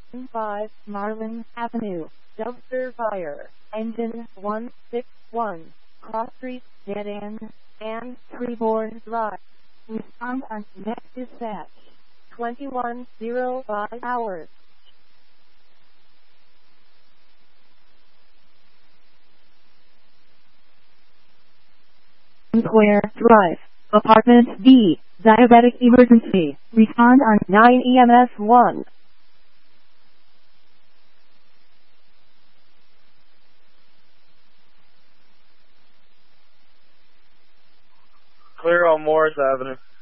5 Marlin Avenue, dumpster fire, engine 161, Cross Street, dead end, and Treeborn Drive. Respond on next dispatch, 21:05 hours. Square Drive, Apartment B, diabetic emergency. Respond on 9 EMS 1. Clear on Morris Avenue.